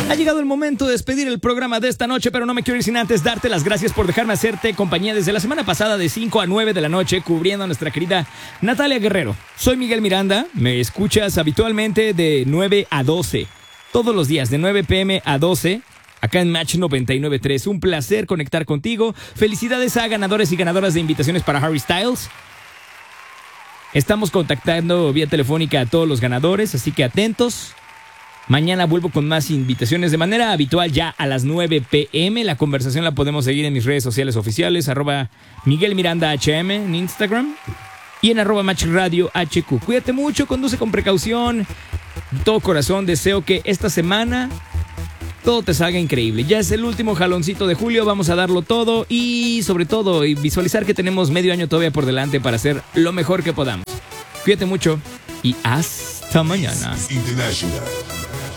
Ha llegado el momento de despedir el programa de esta noche, pero no me quiero ir sin antes darte las gracias por dejarme hacerte compañía desde la semana pasada de 5 a 9 de la noche, cubriendo a nuestra querida Natalia Guerrero. Soy Miguel Miranda, me escuchas habitualmente de 9 a 12, todos los días, de 9 p.m. a 12, acá en Match 99.3. Un placer conectar contigo. Felicidades a ganadores y ganadoras de invitaciones para Harry Styles. Estamos contactando vía telefónica a todos los ganadores, así que atentos. Mañana vuelvo con más invitaciones de manera habitual ya a las 9 p.m. La conversación la podemos seguir en mis redes sociales oficiales, @MiguelMirandaHM en Instagram y en @MatchRadioHQ. Cuídate mucho, conduce con precaución. De todo corazón deseo que esta semana todo te salga increíble. Ya es el último jaloncito de julio, vamos a darlo todo y sobre todo visualizar que tenemos medio año todavía por delante para hacer lo mejor que podamos. Cuídate mucho y hasta mañana. International.